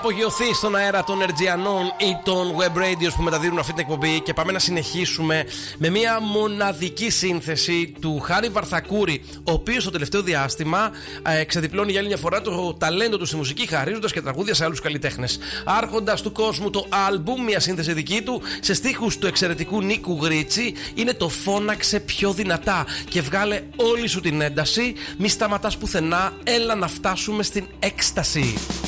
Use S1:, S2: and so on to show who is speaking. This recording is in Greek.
S1: Απογειωθεί στον αέρα των Ερτζιανών ή των web radios που μεταδίδουν αυτή την εκπομπή και πάμε να συνεχίσουμε με μια μοναδική σύνθεση του Χάρη Βαρθακούρη, ο οποίος το τελευταίο διάστημα ξεδιπλώνει για άλλη μια φορά το ταλέντο του στη μουσική, χαρίζοντας και τραγούδια σε άλλους καλλιτέχνες. Άρχοντας του κόσμου το άλμπουμ, μια σύνθεση δική του σε στίχους του εξαιρετικού Νίκου Γρίτσι, είναι το «Φώναξε πιο δυνατά» και βγάλε όλη σου την ένταση, μη σταματάς πουθενά, έλα να φτάσουμε στην έκσταση.